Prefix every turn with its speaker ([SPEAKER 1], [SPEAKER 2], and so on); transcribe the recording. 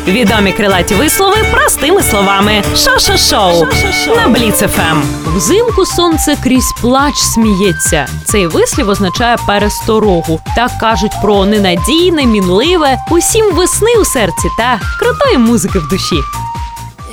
[SPEAKER 1] Відомі крилаті вислови простими словами. Шо-шо-шоу на Бліц ФМ. Взимку сонце крізь плач сміється. Цей вислів означає пересторогу. Так кажуть про ненадійне, мінливе, усім весни у серці та крутої музики в душі.